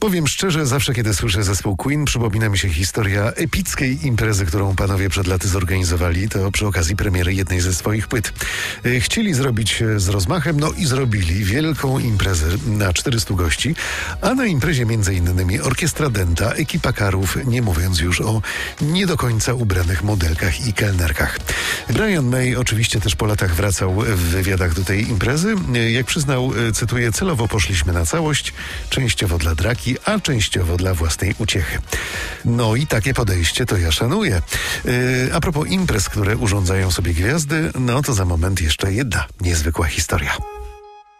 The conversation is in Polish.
Powiem szczerze, zawsze kiedy słyszę zespół Queen, przypomina mi się historia epickiej imprezy, którą panowie przed laty zorganizowali. To przy okazji premiery jednej ze swoich płyt. Chcieli zrobić z rozmachem, no i zrobili wielką imprezę na 400 gości, a na imprezie m.in. orkiestra Denta, ekipa Karów, nie mówiąc już o nie do końca ubranych modelkach i kelnerkach. Brian May oczywiście też po latach wracał w wywiadach do tej imprezy. Jak przyznał, cytuję, celowo poszliśmy na całość, częściowo dla draki, a częściowo dla własnej uciechy. No i takie podejście to ja szanuję. A propos imprez, które urządzają sobie gwiazdy, no to za moment jeszcze jedna niezwykła historia.